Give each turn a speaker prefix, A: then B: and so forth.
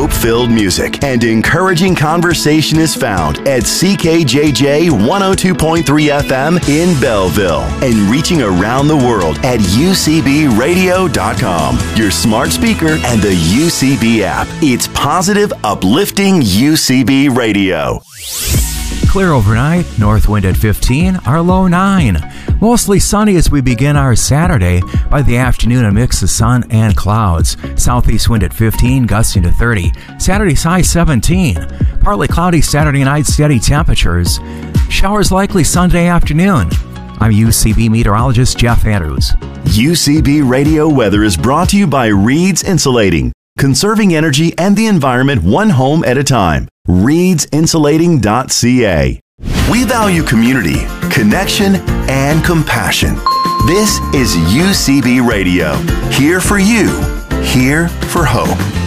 A: hope-filled music and encouraging conversation is found at CKJJ 102.3 FM in Belleville and reaching around the world at UCBradio.com, your smart speaker, and the UCB app. It's positive, uplifting UCB Radio.
B: Clear overnight, north wind at 15, our low 9. Mostly sunny as we begin our Saturday. By the afternoon, a mix of sun and clouds. Southeast wind at 15, gusting to 30. Saturday's high 17. Partly cloudy Saturday night, steady temperatures. Showers likely Sunday afternoon. I'm UCB meteorologist Jeff Andrews.
A: UCB Radio weather is brought to you by Reed's Insulating, conserving energy and the environment one home at a time. ReedsInsulating.ca. We value community, connection, and compassion. This is UCB Radio. Here for you. Here for hope.